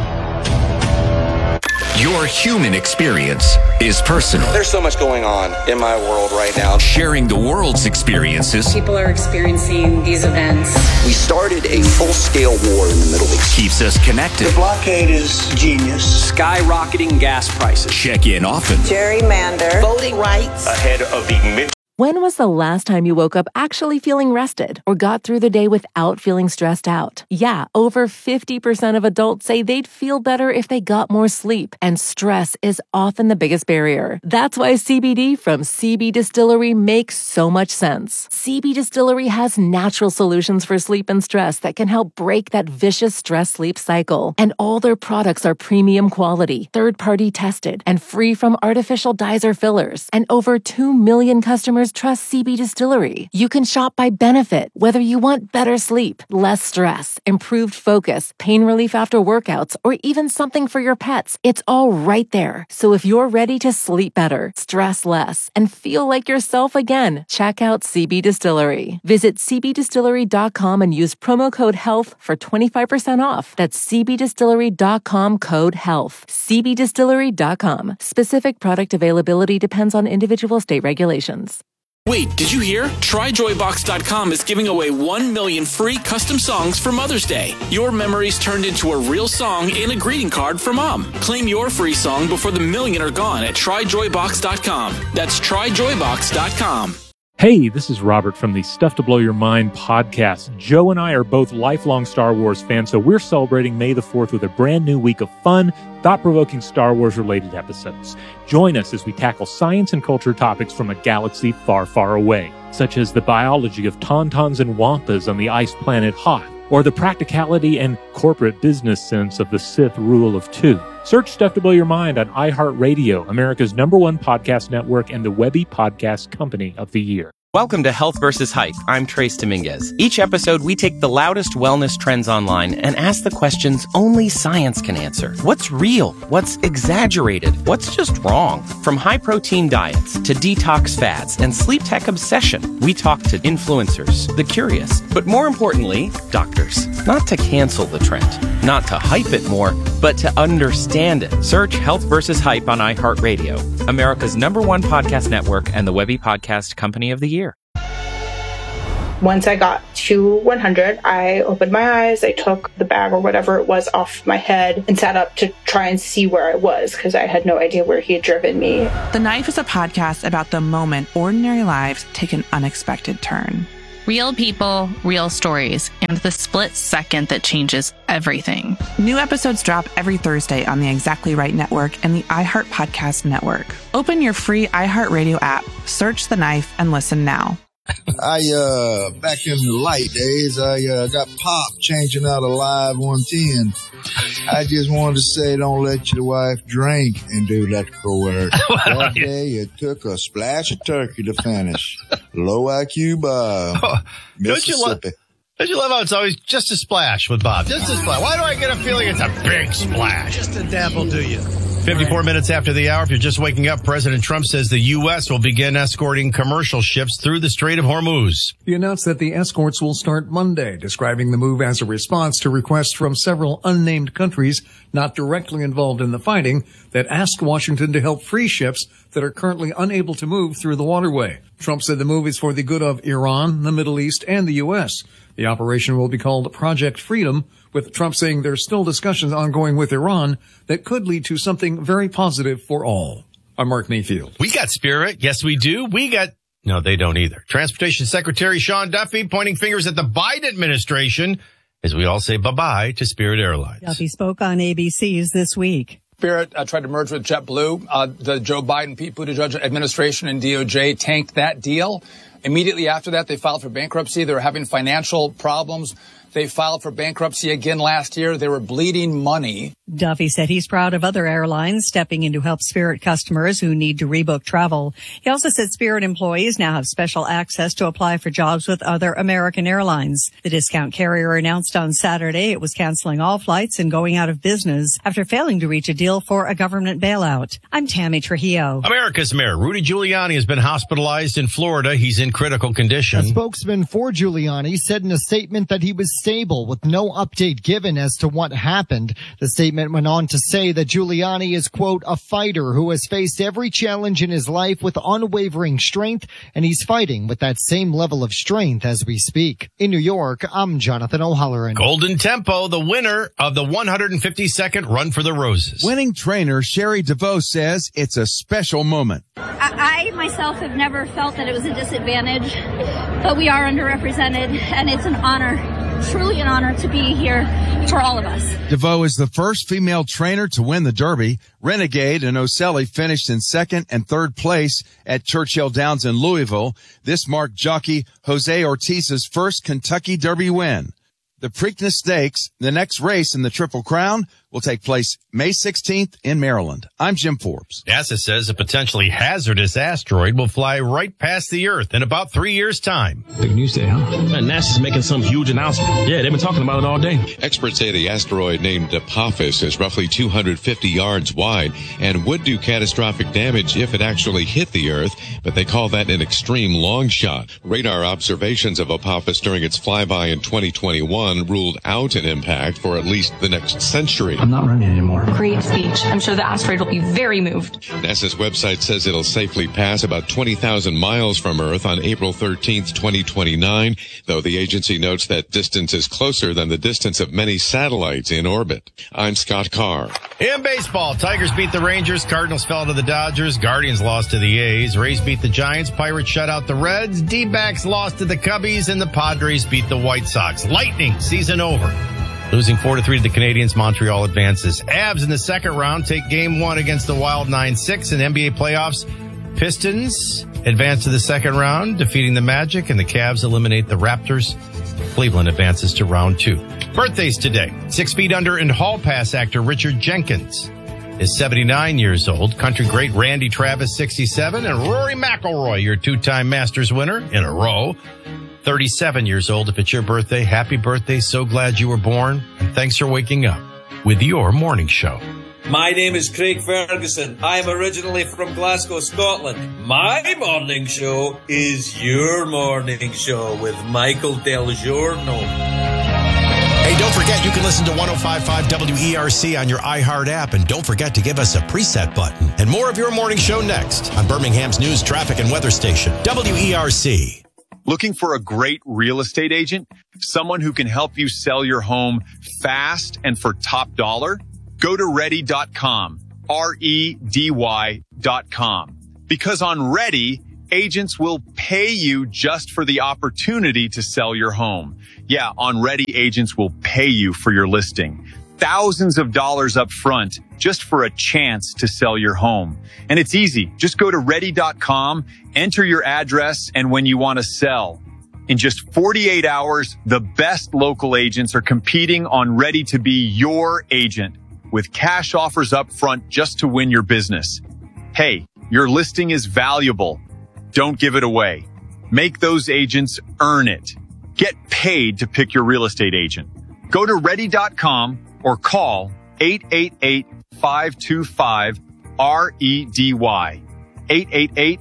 Your human experience is personal. There's so much going on in my world right now. Sharing the world's experiences. People are experiencing these events. We started a full-scale war in the Middle East. Keeps us connected. The blockade is genius. Skyrocketing gas prices. Check in often. Gerrymander. Voting rights. Ahead of the mid. When was the last time you woke up actually feeling rested or got through the day without feeling stressed out? Yeah, over fifty percent of adults say they'd feel better if they got more sleep, and stress is often the biggest barrier. That's why C B D from C B Distillery makes so much sense. C B Distillery has natural solutions for sleep and stress that can help break that vicious stress-sleep cycle. And all their products are premium quality, third-party tested, and free from artificial dyes or fillers. And over two million customers trust C B Distillery. You can shop by benefit, whether you want better sleep, less stress, improved focus, pain relief after workouts, or even something for your pets. It's all right there. So if you're ready to sleep better, stress less, and feel like yourself again, check out C B Distillery. Visit c b distillery dot com and use promo code HEALTH for twenty-five percent off. That's c b distillery dot com, code HEALTH. c b distillery dot com. Specific product availability depends on individual state regulations. Wait, did you hear? try joy box dot com is giving away one million free custom songs for Mother's Day. Your memories turned into a real song and a greeting card for Mom. Claim your free song before the million are gone at try joy box dot com. That's try joy box dot com. Hey, this is Robert from the Stuff to Blow Your Mind podcast. Joe and I are both lifelong Star Wars fans, so we're celebrating May the fourth with a brand new week of fun, thought-provoking Star Wars-related episodes. Join us as we tackle science and culture topics from a galaxy far, far away, such as the biology of tauntauns and wampas on the ice planet Hoth, or the practicality and corporate business sense of the Sith rule of two. Search Stuff to Blow Your Mind on iHeartRadio, America's number one podcast network and the Webby Podcast Company of the Year. Welcome to Health versus Hype. I'm Trace Dominguez. Each episode, we take the loudest wellness trends online and ask the questions only science can answer. What's real? What's exaggerated? What's just wrong? From high-protein diets to detox fads and sleep tech obsession, we talk to influencers, the curious, but more importantly, doctors. Not to cancel the trend, not to hype it more, but to understand it. Search Health versus Hype on iHeartRadio, America's number one podcast network and the Webby Podcast Company of the Year. Once I got to one hundred, I opened my eyes, I took the bag or whatever it was off my head and sat up to try and see where I was because I had no idea where he had driven me. The Knife is a podcast about the moment ordinary lives take an unexpected turn. Real people, real stories, and the split second that changes everything. New episodes drop every Thursday on the Exactly Right Network and the iHeart Podcast Network. Open your free iHeartRadio app, search The Knife, and listen now. I, uh, back in the light days, I, uh, got Pop changing out a live one ten. I just wanted to say, don't let your wife drink and do electrical work. That day, it took a splash of turkey to finish. Low I Q Bob, Oh, Mississippi. Don't you, love, don't you love how it's always just a splash with Bob? Just a splash. Why do I get a feeling it's a big splash? Just a dabble, do you? fifty-four minutes after the hour, if you're just waking up, President Trump says the U S will begin escorting commercial ships through the Strait of Hormuz. He announced that the escorts will start Monday, describing the move as a response to requests from several unnamed countries not directly involved in the fighting that asked Washington to help free ships that are currently unable to move through the waterway. Trump said the move is for the good of Iran, the Middle East, and the U S. The operation will be called Project Freedom, with Trump saying there's still discussions ongoing with Iran that could lead to something very positive for all. I'm Mark Mayfield. We got spirit. Yes, we do. We got... No, they don't either. Transportation Secretary Sean Duffy pointing fingers at the Biden administration as we all say bye-bye to Spirit Airlines. Duffy spoke on A B C's This Week. Spirit uh, tried to merge with JetBlue. Uh, the Joe Biden, Pete Buttigieg administration and D O J tanked that deal. Immediately after that, they filed for bankruptcy. They were having financial problems. They filed for bankruptcy again last year. They were bleeding money. Duffy said he's proud of other airlines stepping in to help Spirit customers who need to rebook travel. He also said Spirit employees now have special access to apply for jobs with other American airlines. The discount carrier announced on Saturday it was canceling all flights and going out of business after failing to reach a deal for a government bailout. I'm Tammy Trujillo. America's Mayor Rudy Giuliani has been hospitalized in Florida. He's in critical condition. A spokesman for Giuliani said in a statement that he was stable with no update given as to what happened. The statement went on to say that Giuliani is, quote, a fighter who has faced every challenge in his life with unwavering strength, and he's fighting with that same level of strength as we speak. In New York, I'm Jonathan O'Halloran. Golden Tempo, the winner of the one hundred fifty-second Run for the Roses. Winning trainer Sherry DeVoe says it's a special moment. I, I myself have never felt that it was a disadvantage, but we are underrepresented, and it's an honor, truly an honor to be here for all of us. DeVoe is the first female trainer to win the Derby. Renegade and Oselli finished in second and third place at Churchill Downs in Louisville. This marked jockey Jose Ortiz's first Kentucky Derby win. The Preakness Stakes, the next race in the Triple Crown, will take place May sixteenth in Maryland. I'm Jim Forbes. NASA says a potentially hazardous asteroid will fly right past the Earth in about three years' time. Big news day, huh? Man, NASA's making some huge announcement. Yeah, they've been talking about it all day. Experts say the asteroid named Apophis is roughly two hundred fifty yards wide and would do catastrophic damage if it actually hit the Earth, but they call that an extreme long shot. Radar observations of Apophis during its flyby in twenty twenty-one ruled out an impact for at least the next century. I'm not running anymore. Great speech. I'm sure the asteroid will be very moved. NASA's website says it'll safely pass about twenty thousand miles from Earth on April thirteenth, twenty twenty-nine, though the agency notes that distance is closer than the distance of many satellites in orbit. I'm Scott Carr. In baseball, Tigers beat the Rangers, Cardinals fell to the Dodgers, Guardians lost to the A's, Rays beat the Giants, Pirates shut out the Reds, D-backs lost to the Cubbies, and the Padres beat the White Sox. Lightning, season over. Losing four to three to the Canadians, Montreal advances. Avs in the second round take game one against the Wild nine six in N B A playoffs. Pistons advance to the second round, defeating the Magic, and the Cavs eliminate the Raptors. Cleveland advances to round two. Birthdays today. Six Feet Under and Hall Pass actor Richard Jenkins is seventy-nine years old. Country great Randy Travis, sixty-seven, and Rory McIlroy, your two-time Masters winner in a row, thirty-seven years old. If it's your birthday, happy birthday. So glad you were born. And thanks for waking up with your morning show. My name is Craig Ferguson. I'm originally from Glasgow, Scotland. My morning show is your morning show with Michael Del Giorno. Hey, don't forget you can listen to one oh five point five W E R C on your iHeart app. And don't forget to give us a preset button. And more of your morning show next on Birmingham's news, traffic, and weather station, W E R C. Looking for a great real estate agent? Someone who can help you sell your home fast and for top dollar? Go to ready dot com, R E D Y dot com. Because on Ready, agents will pay you just for the opportunity to sell your home. Yeah, on Ready, agents will pay you for your listing. Thousands of dollars up front just for a chance to sell your home. And it's easy. Just go to ready dot com, enter your address and when you want to sell. In just forty-eight hours, the best local agents are competing on Ready to be your agent with cash offers up front just to win your business. Hey, your listing is valuable. Don't give it away. Make those agents earn it. Get paid to pick your real estate agent. Go to ready dot com or call eight eight eight, five two five, R E D Y. eight eight eight.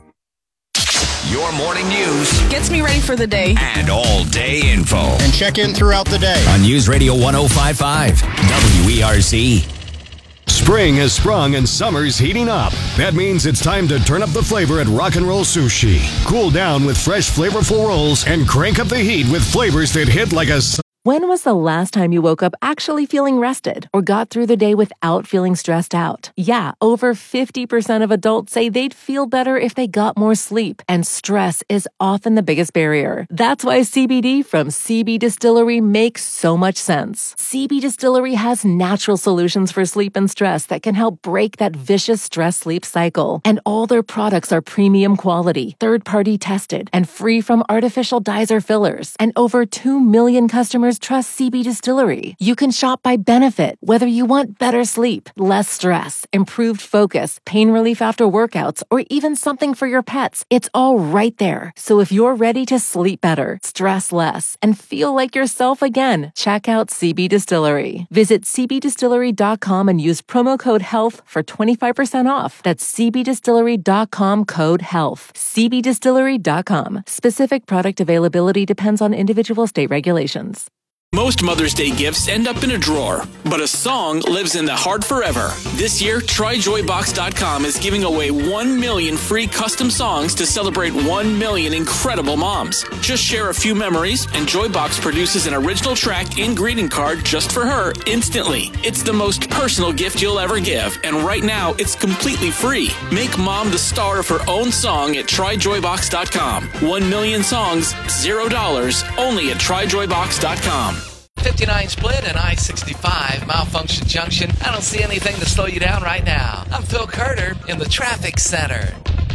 Your morning news gets me ready for the day. And all day info. And check in throughout the day. On News Radio one oh five point five, W E R C. Spring has sprung and summer's heating up. That means it's time to turn up the flavor at Rock and Roll Sushi. Cool down with fresh, flavorful rolls and crank up the heat with flavors that hit like a... When was the last time you woke up actually feeling rested or got through the day without feeling stressed out? Yeah, over fifty percent of adults say they'd feel better if they got more sleep, and stress is often the biggest barrier. That's why C B D from C B Distillery makes so much sense. C B Distillery has natural solutions for sleep and stress that can help break that vicious stress-sleep cycle. And all their products are premium quality, third-party tested, and free from artificial dyes or fillers. And over two million customers trust C B Distillery. You can shop by benefit, whether you want better sleep, less stress, improved focus, pain relief after workouts, or even something for your pets. It's all right there. So if you're ready to sleep better, stress less, and feel like yourself again, check out C B Distillery. Visit c b distillery dot com and use promo code HEALTH for twenty-five percent off. That's c b distillery dot com code HEALTH. c b distillery dot com. Specific product availability depends on individual state regulations. Most Mother's Day gifts end up in a drawer, but a song lives in the heart forever. This year, try joy box dot com is giving away one million free custom songs to celebrate one million incredible moms. Just share a few memories, and Joybox produces an original track and greeting card just for her instantly. It's the most personal gift you'll ever give, and right now, it's completely free. Make mom the star of her own song at try joy box dot com. One million songs, zero dollars, only at try joy box dot com. fifty-nine split and I sixty-five, Malfunction Junction. I don't see anything to slow you down right now. I'm Phil Carter in the traffic center.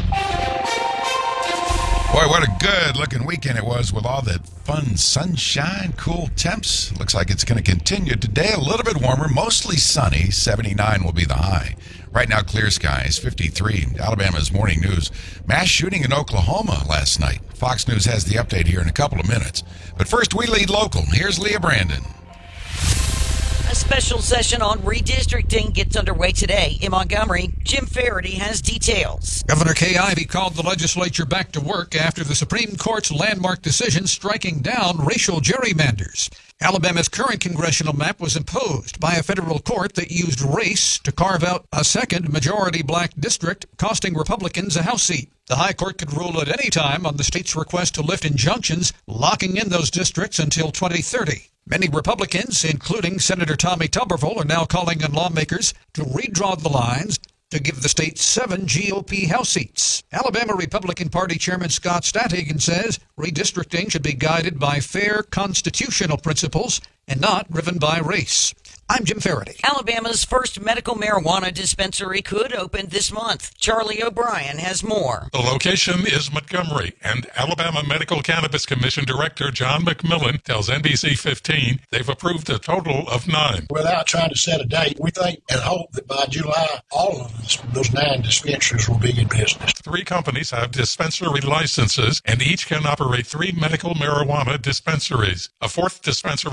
Boy, what a good-looking weekend it was with all that fun sunshine, cool temps. Looks like it's going to continue today. A little bit warmer, mostly sunny. seventy-nine will be the high. Right now, clear skies, fifty-three. Alabama's morning news. Mass shooting in Oklahoma last night. Fox News has the update here in a couple of minutes. But first, we lead local. Here's Leah Brandon. A special session on redistricting gets underway today in Montgomery. Jim Faraday has details. Governor Kay Ivey called the legislature back to work after the Supreme Court's landmark decision striking down racial gerrymanders. Alabama's current congressional map was imposed by a federal court that used race to carve out a second majority black district, costing Republicans a House seat. The High Court could rule at any time on the state's request to lift injunctions, locking in those districts until twenty thirty. Many Republicans, including Senator Tommy Tuberville, are now calling on lawmakers to redraw the lines to give the state seven G O P House seats. Alabama Republican Party Chairman Scott Stadhagen says redistricting should be guided by fair constitutional principles and not driven by race. I'm Jim Faraday. Alabama's first medical marijuana dispensary could open this month. Charlie O'Brien has more. The location is Montgomery, and Alabama Medical Cannabis Commission Director John McMillan tells N B C fifteen they've approved a total of nine. Without trying to set a date, we think and hope that by July, all of those, those nine dispensaries will be in business. Three companies have dispensary licenses, and each can operate three medical marijuana dispensaries. A fourth dispensary license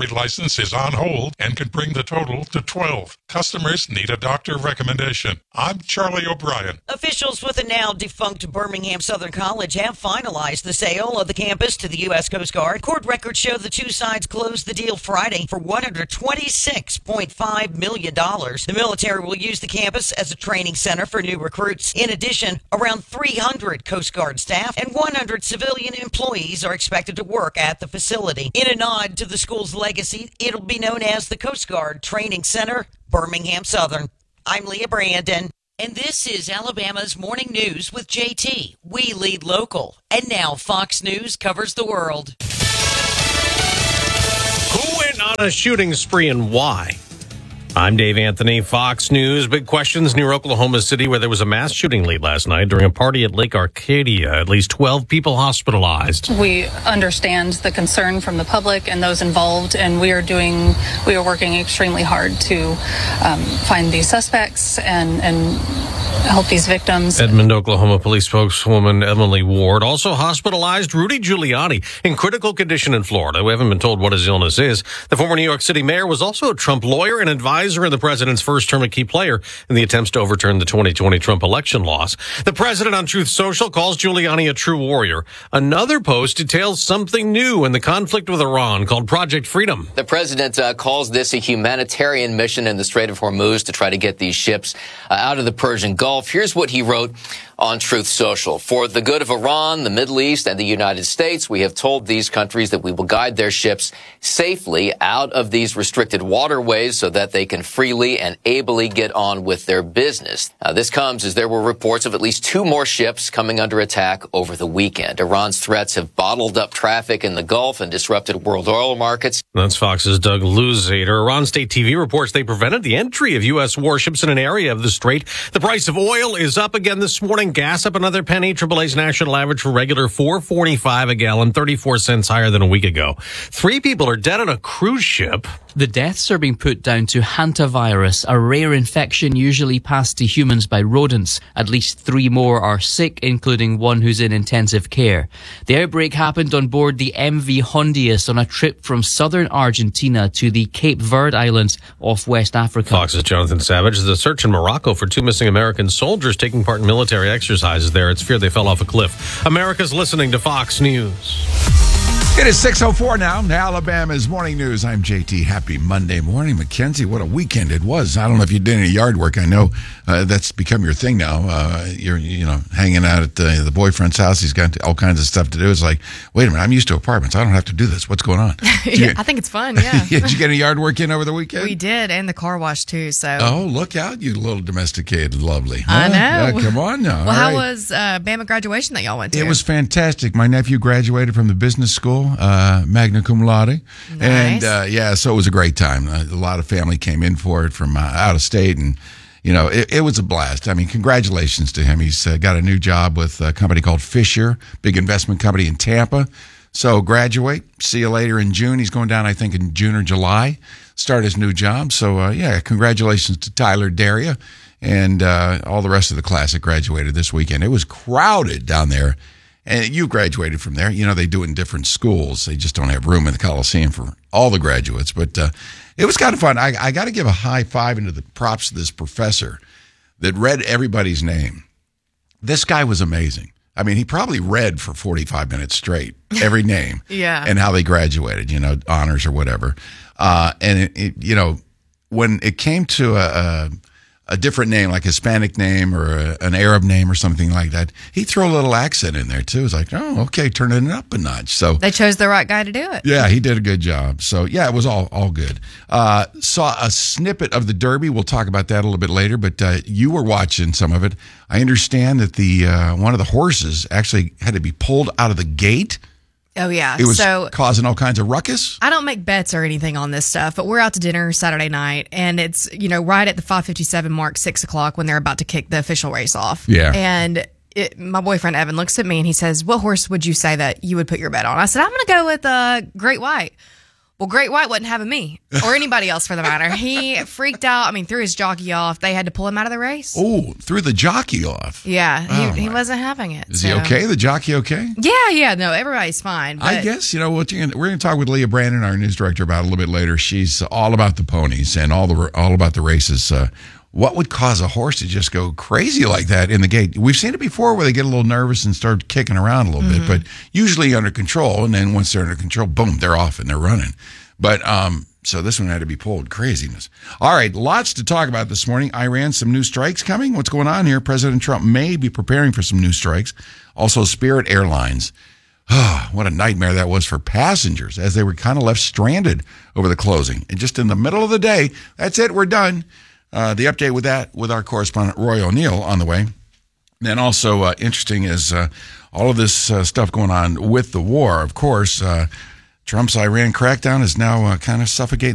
license is on hold and can bring the total to twelve. Customers need a doctor recommendation. I'm Charlie O'Brien. Officials with the now defunct Birmingham Southern College have finalized the sale of the campus to the U S Coast Guard. Court records show the two sides closed the deal Friday for one hundred twenty-six point five million dollars. The military will use the campus as a training center for new recruits. In addition, around three hundred Coast Guard staff and one hundred civilian employees are expected to work at the facility. In a nod to the school's legacy, it'll be known as the Coast Guard Training Center, Birmingham Southern. I'm Leah Brandon, and this is Alabama's Morning News with J T. We lead local. And now Fox News covers the world. Who went on a shooting spree and why? I'm Dave Anthony, Fox News. Big questions near Oklahoma City, where there was a mass shooting late last night during a party at Lake Arcadia. At least twelve people hospitalized. We understand the concern from the public and those involved, and we are doing, we are working extremely hard to um, find these suspects and, and help these victims. Edmond, Oklahoma police spokeswoman Emily Ward also hospitalized Rudy Giuliani in critical condition in Florida. We haven't been told what his illness is. The former New York City mayor was also a Trump lawyer and advisor in the president's first term, a key player in the attempts to overturn the twenty twenty Trump election loss. The president on Truth Social calls Giuliani a true warrior. Another post details something new in the conflict with Iran called Project Freedom. The president uh, calls this a humanitarian mission in the Strait of Hormuz to try to get these ships uh, out of the Persian Gulf. Here's what he wrote on Truth Social. For the good of Iran, the Middle East, and the United States, we have told these countries that we will guide their ships safely out of these restricted waterways so that they can freely and ably get on with their business. Now, this comes as there were reports of at least two more ships coming under attack over the weekend. Iran's threats have bottled up traffic in the Gulf and disrupted world oil markets. That's Fox's Doug Luzader. Iran State T V reports they prevented the entry of U S warships in an area of the strait. The price of oil is up again this morning. Gas up another penny. Triple A's national average for regular four forty-five a gallon, thirty-four cents higher than a week ago. Three people are dead on a cruise ship. The deaths are being put down to hantavirus, a rare infection usually passed to humans by rodents. At least three more are sick, including one who's in intensive care. The outbreak happened on board the M V Hondius on a trip from southern Argentina to the Cape Verde Islands off West Africa. Fox's Jonathan Savage. The search in Morocco for two missing American soldiers taking part in military exercises there. It's feared they fell off a cliff. America's listening to Fox News. It is six oh four now. Alabama's Morning News. I'm J T. Happy Monday morning. Mackenzie, what a weekend it was. I don't know if you did any yard work. I know uh, that's become your thing now. Uh, you're, you know, hanging out at the, the boyfriend's house. He's got all kinds of stuff to do. It's like, wait a minute, I'm used to apartments. I don't have to do this. What's going on? yeah, get, I think it's fun, yeah. yeah. Did you get any yard work in over the weekend? We did, and the car wash, too. So. Oh, look out, you little domesticated lovely. Huh? I know. Yeah, come on now. Well, all how right. was uh, Bama graduation that y'all went to? It was fantastic. My nephew graduated from the business school, uh, magna cum laude. Nice. And, uh, yeah, so it was a great time. A lot of family came in for it from uh, out of state, and, you know, it, it was a blast. I mean, congratulations to him. He's uh, got a new job with a company called Fisher, big investment company in Tampa. So graduate, see you later in June. He's going down, I think, in June or July, start his new job. So, uh, yeah, congratulations to Tyler Daria and uh, all the rest of the class that graduated this weekend. It was crowded down there. And you graduated from there. You know, they do it in different schools. They just don't have room in the Coliseum for all the graduates. But uh, it was kind of fun. I, I got to give a high five into the props to this professor that read everybody's name. This guy was amazing. I mean, he probably read for forty-five minutes straight, every name. Yeah. And how they graduated, you know, honors or whatever. Uh, and, it, it, you know, when it came to a, a, a different name, like a Hispanic name or a, an Arab name or something like that, he'd throw a little accent in there, too. It's like, oh, okay, turning it up a notch. So they chose the right guy to do it. yeah, he did a good job. So, yeah, it was all all good. Uh, saw a snippet of the Derby. We'll talk about that a little bit later, but uh, you were watching some of it. I understand that the uh, one of the horses actually had to be pulled out of the gate. Oh, yeah. It was so, causing all kinds of ruckus. I don't make bets or anything on this stuff, but we're out to dinner Saturday night, and it's, you know, right at the five fifty-seven mark, six o'clock, when they're about to kick the official race off. Yeah. And it, my boyfriend, Evan, looks at me, and he says, what horse would you say that you would put your bet on? I said, I'm going to go with uh, Great White. Well, Great White wasn't having me or anybody else for the matter. He freaked out. I mean, threw his jockey off. They had to pull him out of the race. Oh, threw the jockey off. Yeah, Oh, he, he wasn't having it. Is so. he okay? The jockey okay? Yeah, yeah. No, everybody's fine. But I guess, you know, what you're gonna, we're going to talk with Leah Brandon, our news director, about a little bit later. She's all about the ponies and all the all about the races. Uh, what would cause a horse to just go crazy like that in the gate? We've seen it before where they get a little nervous and start kicking around a little Mm-hmm. bit, but usually under control. And then once they're under control, boom, they're off and they're running. But um, so this one had to be pulled. Craziness. All right, lots to talk about this morning. Iran, some new strikes coming. What's going on here? President Trump may be preparing for some new strikes. Also, Spirit Airlines. Oh, what a nightmare that was for passengers as they were kind of left stranded over the closing. And just in the middle of the day, that's it, we're done. Uh, the update with that with our correspondent Roy O'Neill on the way. Then also uh, interesting is uh, all of this uh, stuff going on with the war. Of course, uh, Trump's Iran crackdown is now uh, kind of suffocating